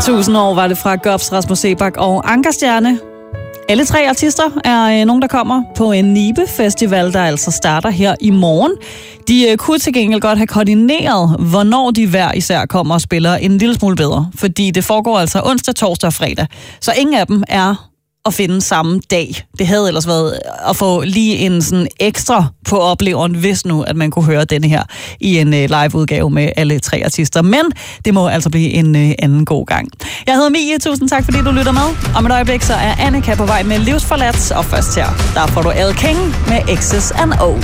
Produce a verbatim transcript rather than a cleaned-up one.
Tusind år var det fra Gofs, Rasmus Seebach og Ankerstjerne. Alle tre artister er øh, nogen, der kommer på en Nibe-festival, der altså starter her i morgen. De øh, kunne til gengæld godt have koordineret, hvornår de hver især kommer og spiller en lille smule bedre. Fordi det foregår altså onsdag, torsdag og fredag. Så ingen af dem er at finde samme dag. Det havde ellers været at få lige en sådan ekstra på opleveren, hvis nu, at man kunne høre denne her i en uh, live-udgave med alle tre artister. Men det må altså blive en uh, anden god gang. Jeg hedder Mie, tusind tak fordi du lytter med. Om et øjeblik så er Annika på vej med Livsforladt, og først her, der får du Elle King med X's and O's.